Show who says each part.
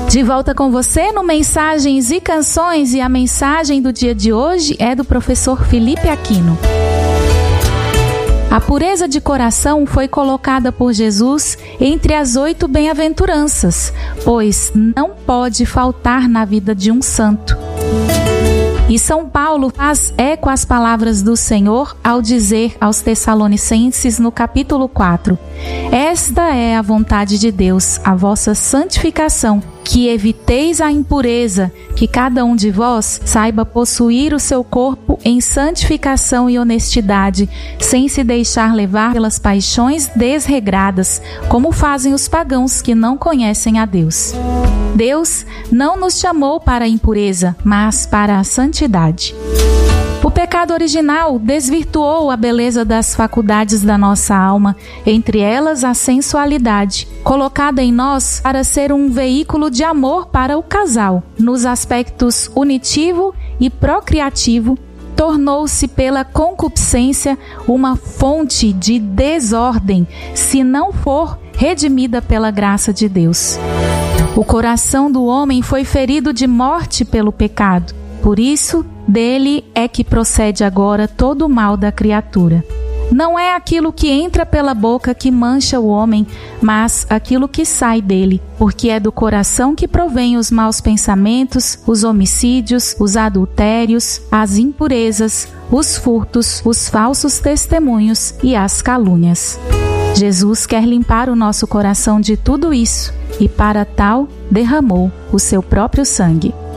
Speaker 1: De volta com você no Mensagens e Canções, e a mensagem do dia de hoje é do professor Felipe Aquino. A pureza de coração foi colocada por Jesus entre as 8 bem-aventuranças, pois não pode faltar na vida de um santo. E São Paulo faz eco às palavras do Senhor ao dizer aos Tessalonicenses no capítulo 4: Esta é a vontade de Deus, a vossa santificação, que eviteis a impureza, que cada um de vós saiba possuir o seu corpo em santificação e honestidade, sem se deixar levar pelas paixões desregradas, como fazem os pagãos que não conhecem a Deus. Deus não nos chamou para a impureza, mas para a santidade. O pecado original desvirtuou a beleza das faculdades da nossa alma, entre elas a sensualidade, colocada em nós para ser um veículo de amor para o casal. Nos aspectos unitivo e procriativo, tornou-se pela concupiscência uma fonte de desordem, se não for redimida pela graça de Deus. O coração do homem foi ferido de morte pelo pecado. Por isso, dele é que procede agora todo o mal da criatura. Não é aquilo que entra pela boca que mancha o homem, mas aquilo que sai dele, porque é do coração que provém os maus pensamentos, os homicídios, os adultérios, as impurezas, os furtos, os falsos testemunhos e as calúnias. Jesus quer limpar o nosso coração de tudo isso e, para tal, derramou o seu próprio sangue.